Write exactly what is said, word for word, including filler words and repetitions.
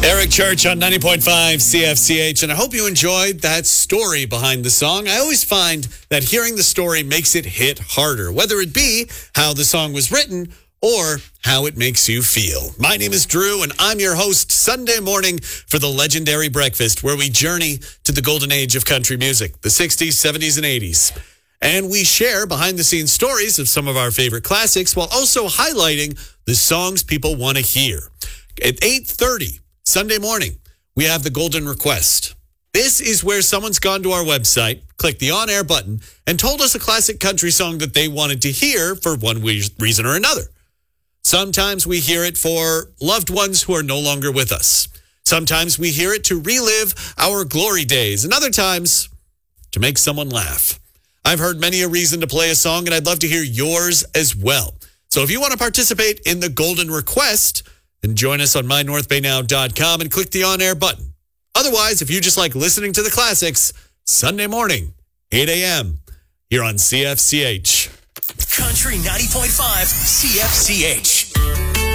Eric Church on ninety point five C F C H, and I hope you enjoyed that story behind the song. I always find that hearing the story makes it hit harder, whether it be how the song was written or how it makes you feel. My name is Drew, and I'm your host Sunday morning for the Legendary Breakfast, where we journey to the golden age of country music, the sixties, seventies, and eighties. And we share behind-the-scenes stories of some of our favorite classics while also highlighting the songs people want to hear. At eight thirty Sunday morning, we have the Golden Request. This is where someone's gone to our website, clicked the on-air button, and told us a classic country song that they wanted to hear for one reason or another. Sometimes we hear it for loved ones who are no longer with us. Sometimes we hear it to relive our glory days, and other times to make someone laugh. I've heard many a reason to play a song, and I'd love to hear yours as well. So if you want to participate in the Golden Request, then join us on my north bay now dot com and click the on-air button. Otherwise, if you just like listening to the classics, Sunday morning, eight a.m., here on C F C H. Country ninety point five C F C H.